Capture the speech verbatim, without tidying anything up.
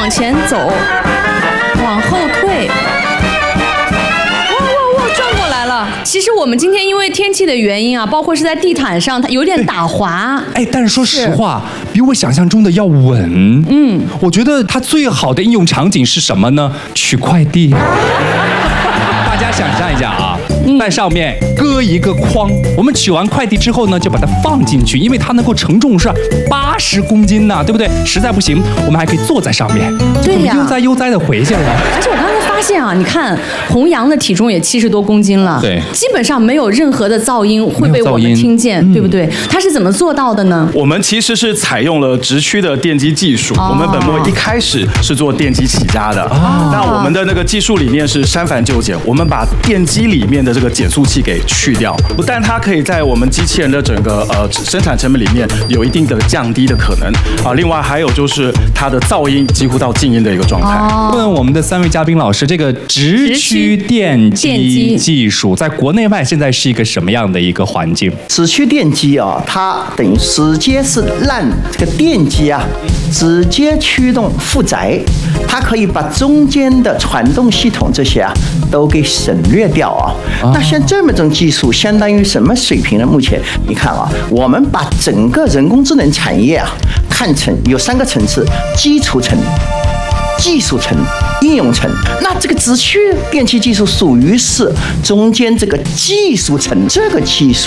往前走，往后退。哇哇哇，转过来了。其实我们今天因为天气的原因啊，包括是在地毯上，它有点打滑。 哎，但是说实话，比我想象中的要稳。嗯，我觉得它最好的应用场景是什么呢？取快递。大家想象一下啊，在上面搁一个筐，我们取完快递之后呢，就把它放进去，因为它能够承重是八十公斤呢，对不对？实在不行，我们还可以坐在上面， 对呀， 悠哉悠哉的回去了。 而且我刚才发现啊，你看弘扬的体重也七十多公斤了， 对， 基本上没有任何的噪音会被我们听见，对不对？他是怎么做到的呢？ 我们其实是采用了直驱的电机技术。哦、我们本末一开始是做电机起家的，哦、那我们的那个技术理念是删繁就简，我们把电机里面的这个减速器给去掉，不但它可以在我们机器人的整个呃生产成本里面有一定的降低的可能啊，另外还有就是它的噪音几乎到静音的一个状态。 哦、问我们的三位嘉宾老师，这个直驱电机技术在国内外现在是一个什么样的一个环境？ 直驱电机啊，它等于直接是让这个电机啊直接驱动负载，它可以把中间的传动系统这些啊都给省略掉啊。哦、那像这么种技术，相当于什么水平呢？目前你看啊，我们把整个人工智能产业啊看成有三个层次：基础层、技术层、应用层。那这个直驱电气技术属于是中间这个技术层这个技术。